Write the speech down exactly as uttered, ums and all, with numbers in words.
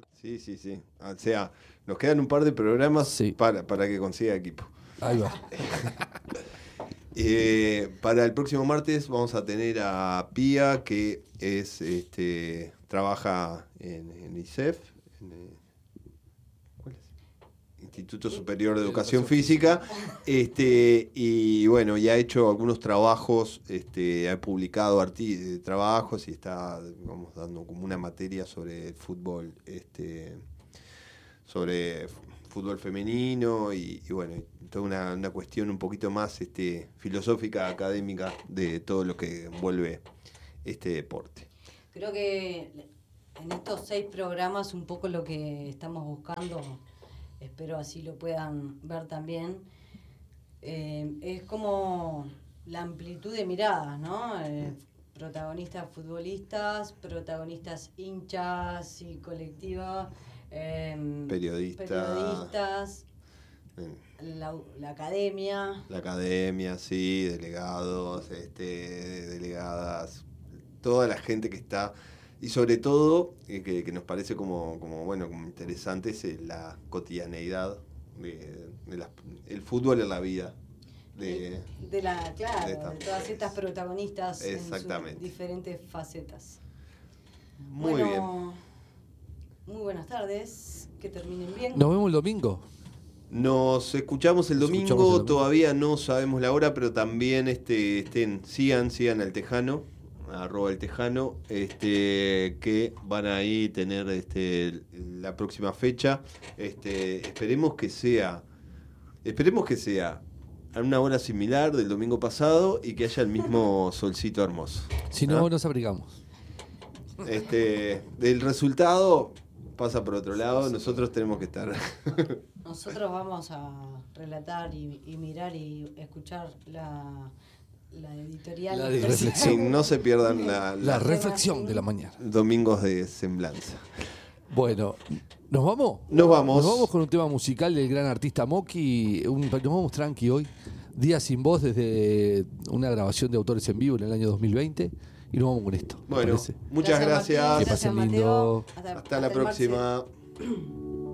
Sí, sí, sí. O sea, nos quedan un par de programas Sí. para, para que consiga equipo. Ahí va. Eh, para el próximo martes vamos a tener a Pía, que es este trabaja en, en I S E F, en, eh, ¿cuál es? Instituto Superior de Educación Física, este y bueno, ya ha hecho algunos trabajos, este, ha publicado arti- trabajos y está, vamos, dando como una materia sobre el fútbol, este, sobre fútbol femenino y, y bueno, toda una, una cuestión un poquito más este, filosófica, académica de todo lo que envuelve este deporte. Creo que en estos seis programas un poco lo que estamos buscando, espero así lo puedan ver también, eh, es como la amplitud de miradas, ¿no? Eh, protagonistas futbolistas, protagonistas hinchas y colectivas, eh, Periodistas. periodistas, la, la academia. La academia, sí, delegados, este, delegadas, toda la gente que está, y sobre todo, eh, que, que nos parece como, como bueno, como interesante, es eh, la cotidianeidad de, de las, el fútbol en la vida. De, de la claro, de, de, esta, todas estas protagonistas en sus diferentes facetas. Muy bueno, bien. Muy buenas tardes, que terminen bien. Nos vemos el domingo. Nos escuchamos el Nos domingo, escuchamos el domingo. Todavía no sabemos la hora, pero también este, estén, sigan, sigan al Tejano, arroba el Tejano, este, que van a ahí tener este, la próxima fecha. Este, esperemos que sea, esperemos que sea a una hora similar del domingo pasado y que haya el mismo solcito hermoso. Si no, ¿Ah? nos abrigamos. Este, del resultado pasa por otro lado, nosotros tenemos que estar. Nosotros vamos a relatar y, y mirar y escuchar la, la editorial. La de del reflexión. Sí, no se pierdan la, La la reflexión de la mañana. domingos de semblanza. Bueno, ¿nos vamos? Nos vamos. Nos vamos con un tema musical del gran artista Moki. Un, nos vamos tranqui hoy. Día sin voz desde una grabación de autores en vivo en el año dos mil veinte. Y nos vamos con esto. ¿te Bueno, parece? muchas Gracias, gracias. Martín. Que pasen Gracias, lindo. Mateo. Hasta, Hasta la hasta el martes. próxima.